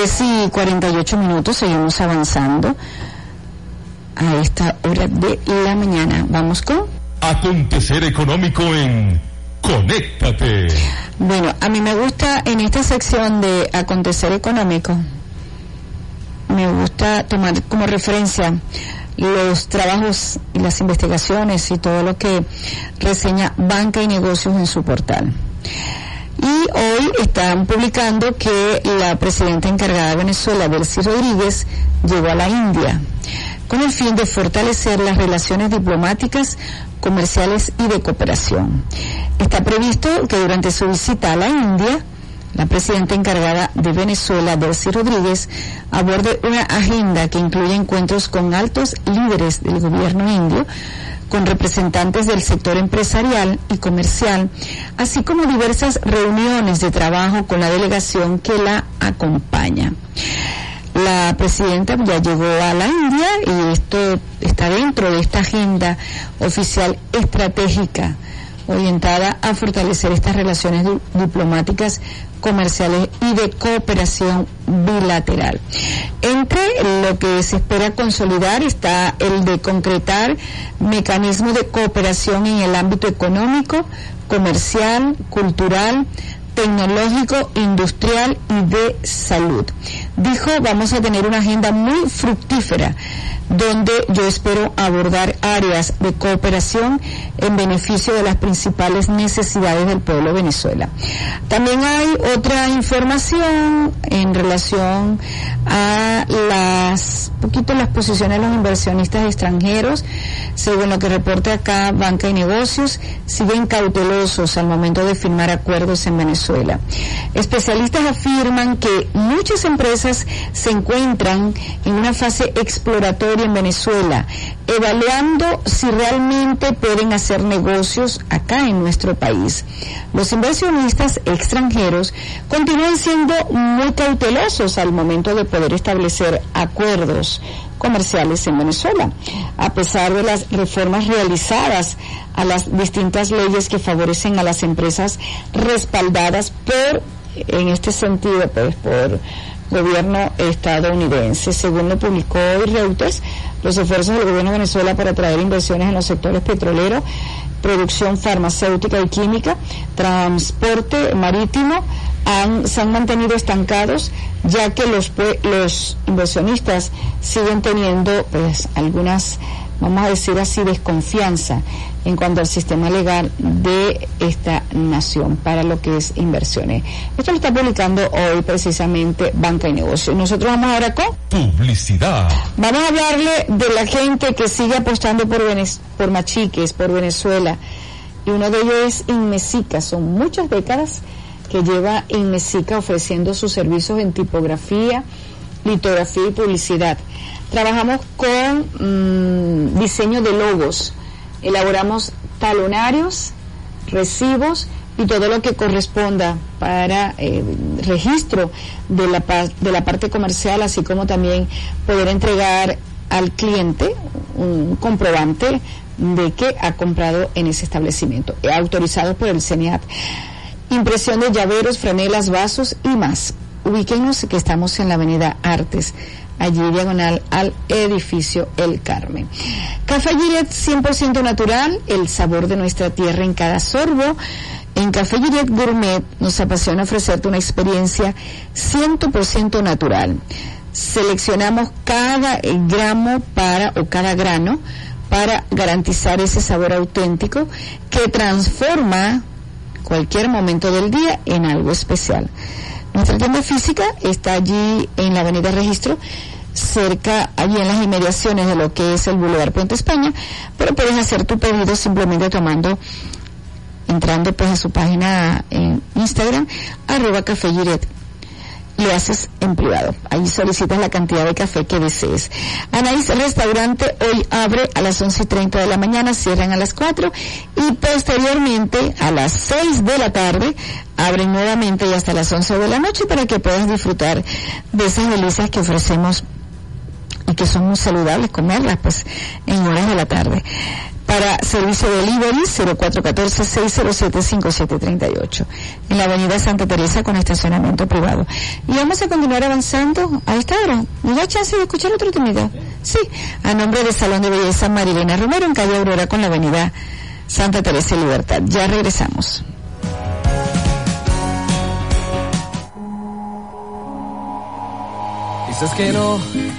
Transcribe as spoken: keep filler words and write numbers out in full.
tres y cuarenta y ocho minutos, seguimos avanzando a esta hora de la mañana. Vamos con Acontecer Económico en Conéctate. Bueno, a mí me gusta en esta sección de Acontecer Económico, me gusta tomar como referencia los trabajos y las investigaciones y todo lo que reseña Banca y Negocios en su portal. Y hoy están publicando que la presidenta encargada de Venezuela, Delcy Rodríguez, llegó a la India con el fin de fortalecer las relaciones diplomáticas, comerciales y de cooperación. Está previsto que durante su visita a la India, la presidenta encargada de Venezuela, Delcy Rodríguez, aborde una agenda que incluye encuentros con altos líderes del gobierno indio, con representantes del sector empresarial y comercial, así como diversas reuniones de trabajo con la delegación que la acompaña. La presidenta ya llegó a la India y esto está dentro de esta agenda oficial estratégica orientada a fortalecer estas relaciones diplomáticas, comerciales y de cooperación bilateral. Entre lo que se espera consolidar está el de concretar mecanismos de cooperación en el ámbito económico, comercial, cultural, tecnológico, industrial y de salud. Dijo, vamos a tener una agenda muy fructífera donde yo espero abordar áreas de cooperación en beneficio de las principales necesidades del pueblo de Venezuela. También hay otra información en relación a las, poquito las posiciones de los inversionistas extranjeros. Según lo que reporta acá Banca y Negocios, siguen cautelosos al momento de firmar acuerdos en Venezuela. Especialistas afirman que muchas empresas se encuentran en una fase exploratoria en Venezuela, evaluando si realmente pueden hacer negocios acá en nuestro país. Los inversionistas extranjeros continúan siendo muy cautelosos al momento de poder establecer acuerdos comerciales en Venezuela, a pesar de las reformas realizadas a las distintas leyes que favorecen a las empresas respaldadas por, en este sentido, pues por gobierno estadounidense. Según lo publicó hoy Reuters, los esfuerzos del gobierno de Venezuela para atraer inversiones en los sectores petrolero, producción farmacéutica y química, transporte marítimo, han, se han mantenido estancados, ya que los, los inversionistas siguen teniendo pues algunas, vamos a decir así, desconfianza en cuanto al sistema legal de esta nación para lo que es inversiones. Esto lo está publicando hoy precisamente Banca y Negocios. Nosotros vamos ahora con publicidad. Vamos a hablarle de la gente que sigue apostando por Venez- por Machiques, por Venezuela, y uno de ellos es Inmesica. Son muchas décadas que lleva Inmesica ofreciendo sus servicios en tipografía, litografía y publicidad. Trabajamos con mmm, diseño de logos, elaboramos talonarios, recibos y todo lo que corresponda para eh, registro de la, de la parte comercial, así como también poder entregar al cliente un comprobante de que ha comprado en ese establecimiento, autorizado por el CENIAT. Impresión de llaveros, franelas, vasos y más. Ubíquenos que estamos en la avenida Artes, allí diagonal al edificio El Carmen. Café Giret cien por ciento natural, el sabor de nuestra tierra en cada sorbo. En Café Giret Gourmet nos apasiona ofrecerte una experiencia cien por ciento natural. Seleccionamos cada gramo para o cada grano para garantizar ese sabor auténtico que transforma cualquier momento del día en algo especial. Nuestra tienda física está allí en la avenida Registro, cerca, allí en las inmediaciones de lo que es el Boulevard Puente España, pero puedes hacer tu pedido simplemente tomando, entrando pues a su página en Instagram, arroba Café Giret. Lo haces en privado. Ahí solicitas la cantidad de café que desees. Anaís Restaurante hoy abre a las once y treinta de la mañana, cierran a las cuatro y posteriormente a las seis de la tarde abren nuevamente y hasta las once de la noche para que puedas disfrutar de esas delicias que ofrecemos y que son muy saludables comerlas pues en horas de la tarde. Para servicio de delivery, cero cuatro uno cuatro, seis cero siete, cinco siete tres ocho, en la avenida Santa Teresa con estacionamiento privado. Y vamos a continuar avanzando a esta hora. ¿Me da chance de escuchar otro temita? Sí, a nombre del Salón de Belleza Marilena Romero, en calle Aurora con la avenida Santa Teresa y Libertad. Ya regresamos. Dices que no